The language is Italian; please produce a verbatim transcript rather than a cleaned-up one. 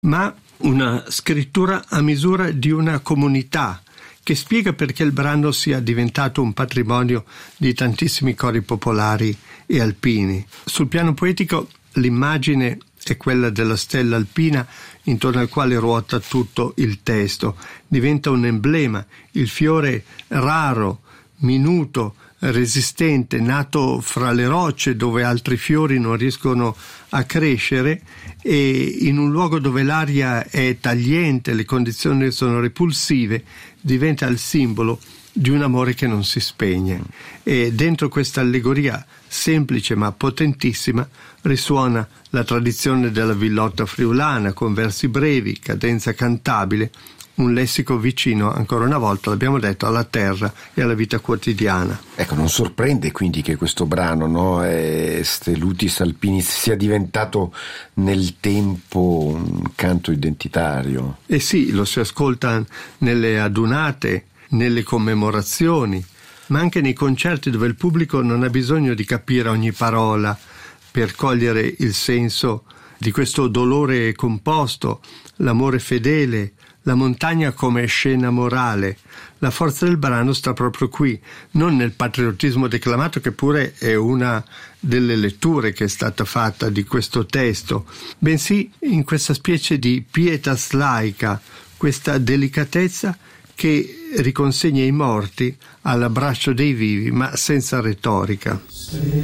ma una scrittura a misura di una comunità, che spiega perché il brano sia diventato un patrimonio di tantissimi cori popolari e alpini. Sul piano poetico l'immagine è quella della stella alpina intorno al quale ruota tutto il testo. Diventa un emblema, il fiore raro, minuto, resistente, nato fra le rocce dove altri fiori non riescono a crescere, e in un luogo dove l'aria è tagliente, le condizioni sono repulsive, diventa il simbolo di un amore che non si spegne. E dentro questa allegoria semplice ma potentissima risuona la tradizione della villotta friulana con versi brevi, cadenza cantabile, un lessico vicino, ancora una volta l'abbiamo detto, alla terra e alla vita quotidiana. Ecco, non sorprende quindi che questo brano, no, Est Lutis Alpinis, sia diventato nel tempo un canto identitario. Eh sì, lo si ascolta nelle adunate, nelle commemorazioni, ma anche nei concerti dove il pubblico non ha bisogno di capire ogni parola per cogliere il senso di questo dolore composto, l'amore fedele, la montagna come scena morale. La forza del brano sta proprio qui, non nel patriottismo declamato, che pure è una delle letture che è stata fatta di questo testo, bensì in questa specie di pietas laica, questa delicatezza che riconsegna i morti all'abbraccio dei vivi, ma senza retorica.